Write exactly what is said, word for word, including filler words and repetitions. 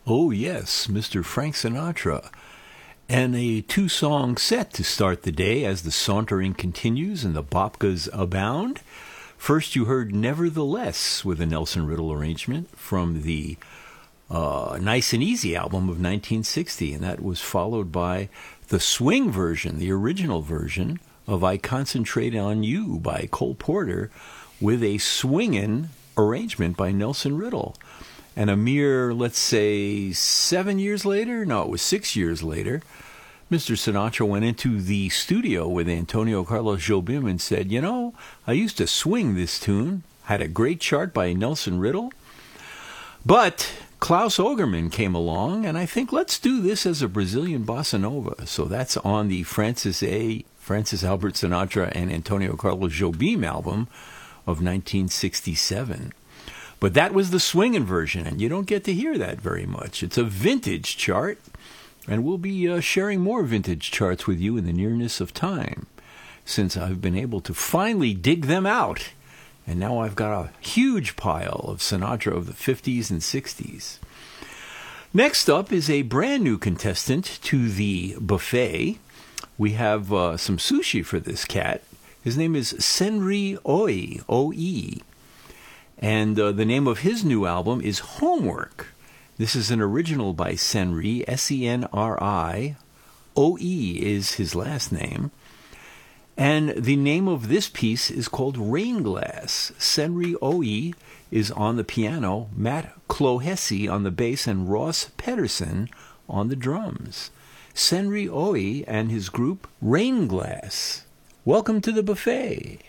Oh, yes, Mister Frank Sinatra. And a two-song set to start the day as the sauntering continues and the babkas abound. First, you heard Nevertheless with a Nelson Riddle arrangement from the uh, Nice and Easy album of nineteen sixty, and that was followed by the swing version, the original version of I Concentrate on You by Cole Porter with a swingin' arrangement by Nelson Riddle. And a mere, let's say, seven years later, no, it was six years later, Mister Sinatra went into the studio with Antonio Carlos Jobim and said, you know, I used to swing this tune, had a great chart by Nelson Riddle, but Klaus Ogerman came along, and I think let's do this as a Brazilian bossa nova. So that's on the Francis A. Francis Albert Sinatra and Antonio Carlos Jobim album of nineteen sixty-seven. But that was the swinging version, and you don't get to hear that very much. It's a vintage chart, and we'll be uh, sharing more vintage charts with you in the nearness of time, since I've been able to finally dig them out. And now I've got a huge pile of Sinatra of the fifties and sixties. Next up is a brand new contestant to the buffet. We have uh, some sushi for this cat. His name is Senri Oi, O E. And uh, the name of his new album is Homework. This is an original by Senri, S E N R I. O E is his last name. And the name of this piece is called Rain Glass. Senri Oi is on the piano, Matt Clohessy on the bass, and Ross Pedersen on the drums. Senri Oi and his group Rain Glass. Welcome to the buffet.